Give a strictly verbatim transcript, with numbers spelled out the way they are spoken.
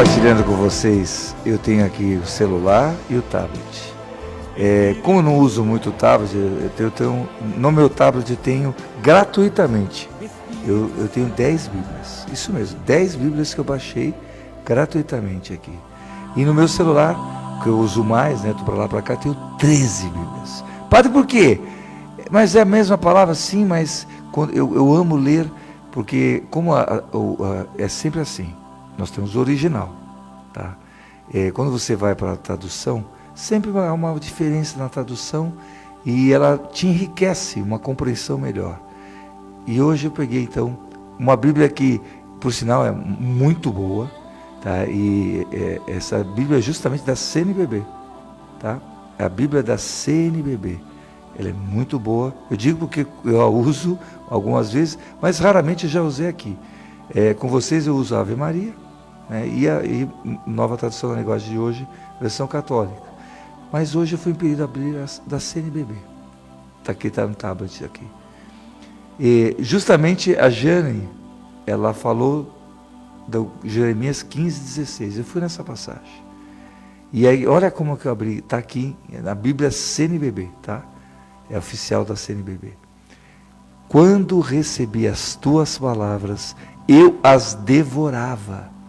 compartilhando com vocês, eu tenho aqui o celular e o tablet. É, como eu não uso muito o tablet, eu tenho, eu tenho, no meu tablet eu tenho gratuitamente, eu, eu tenho dez bíblias, isso mesmo, dez bíblias que eu baixei gratuitamente aqui. E no meu celular, que eu uso mais, né, tô pra lá pra cá, tenho treze bíblias. Padre, por quê? Mas é a mesma palavra, sim, mas eu, eu amo ler, porque como a, a, a, é sempre assim, nós temos o original, tá? É, quando você vai para a tradução, sempre há uma diferença na tradução e ela te enriquece, uma compreensão melhor. E hoje eu peguei então uma Bíblia que, por sinal, é muito boa, tá? E é, essa Bíblia é justamente da C N B B, tá? É a Bíblia da C N B B. Ela é muito boa. Eu digo porque eu a uso algumas vezes, mas raramente eu já usei aqui. É, com vocês eu uso a Ave Maria, né? e a e Nova Tradução da Linguagem de Hoje, versão católica. Mas hoje eu fui impedido a abrir a da C N B B. Está aqui, está no tablet aqui. E justamente a Jane, ela falou do Jeremias quinze, dezesseis. Eu fui nessa passagem. E aí, olha como que eu abri, está aqui na Bíblia C N B B, tá? É oficial da C N B B. Quando recebi as tuas palavras, eu as devorava.